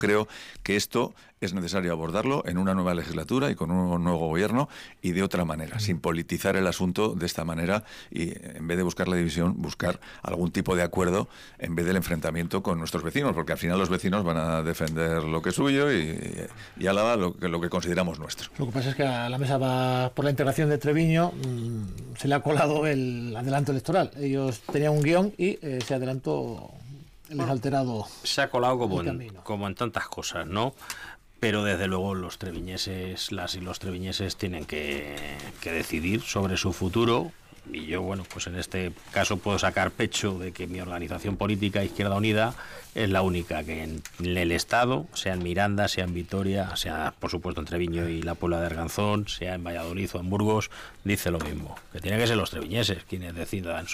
Creo que esto es necesario abordarlo en una nueva legislatura y con un nuevo gobierno y de otra manera, sin politizar el asunto de esta manera y en vez de buscar la división, buscar algún tipo de acuerdo en vez del enfrentamiento con nuestros vecinos, porque al final los vecinos van a defender lo que es suyo y Álava lo que consideramos nuestro. Lo que pasa es que a la mesa va por la integración de Treviño se le ha colado el adelanto electoral. Ellos tenían un guión y ese adelanto les ha alterado. Se ha colado como en tantas cosas, ¿no? Pero desde luego las y los treviñeses tienen que decidir sobre su futuro. Y yo, bueno, pues en este caso puedo sacar pecho de que mi organización política Izquierda Unida es la única que en el Estado, sea en Miranda, sea en Vitoria, sea por supuesto en Treviño y la Puebla de Arganzón, sea en Valladolid o en Burgos, dice lo mismo, que tienen que ser los treviñeses quienes decidan